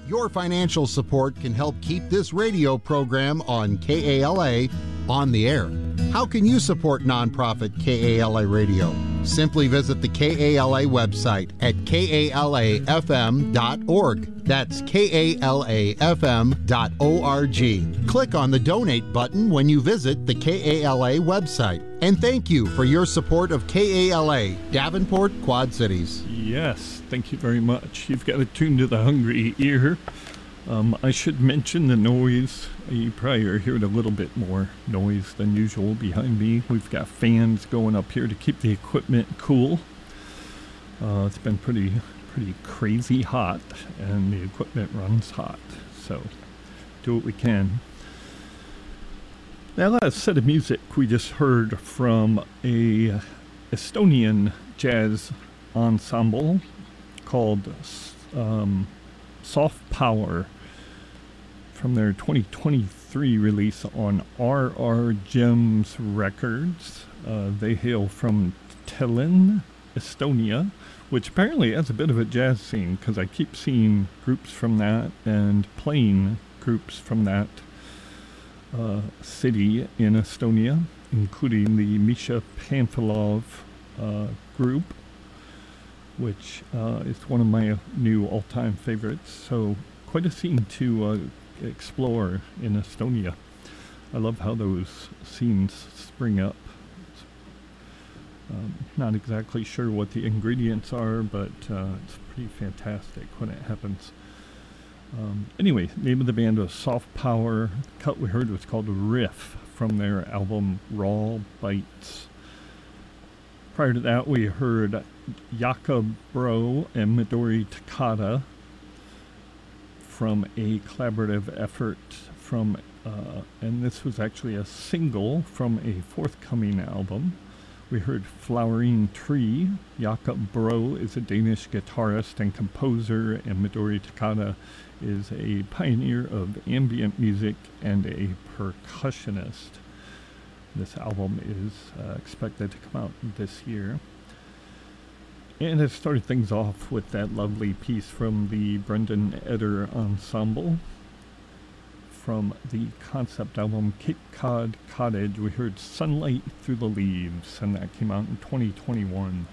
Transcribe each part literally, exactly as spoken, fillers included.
Your financial support can help keep this radio program on K A L A on the air. How can you support nonprofit K A L A Radio? Simply visit the K A L A website at K A L A F M dot org. That's K A L A F M dot org. Click on the donate button when you visit the K A L A website. And thank you for your support of K A L A, Davenport, Quad Cities. Yes, thank you very much. You've got it tuned to the hungry ear. Um, I should mention the noise. You probably are hearing a little bit more noise than usual behind me. We've got fans going up here to keep the equipment cool. Uh, it's been pretty, pretty crazy hot, and the equipment runs hot. So, do what we can. That last set of music we just heard from a Estonian jazz ensemble called um, Soft Power from their twenty twenty-three release on R R Gems Records. Uh, they hail from Tallinn, Estonia, which apparently has a bit of a jazz scene because I keep seeing groups from that and playing groups from that uh, city in Estonia, including the Misha Panfilov uh, group, which uh, is one of my new all-time favorites. So quite a scene to uh, explore in Estonia. I love how those scenes spring up. Um, not exactly sure what the ingredients are, but uh, it's pretty fantastic when it happens. Um, anyway, name of the band was Soft Power. The cut we heard was called Riff from their album Raw Bites. Prior to that, we heard Jakob Bro and Midori Takada from a collaborative effort from, uh, and this was actually a single from a forthcoming album. We heard Flowering Tree. Jakob Bro is a Danish guitarist and composer, and Midori Takada is a pioneer of ambient music and a percussionist. This album is uh, expected to come out this year. And I started things off with that lovely piece from the Brendan Eder Ensemble. From the concept album Cape Cod Cottage, we heard Sunlight Through the Leaves, and that came out in twenty twenty-one.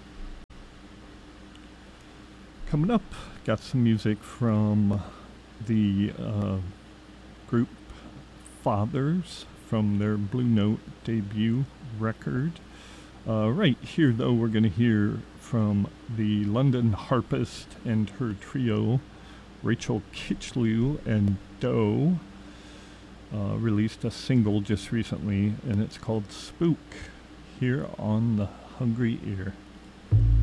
Coming up, got some music from the uh, group Fathers from their Blue Note debut record. Uh, right here, though, we're going to hear from the London harpist and her trio, Rachel Kitchlew and Doe. Uh, released a single just recently, and it's called Spook, here on the Hungry Ear.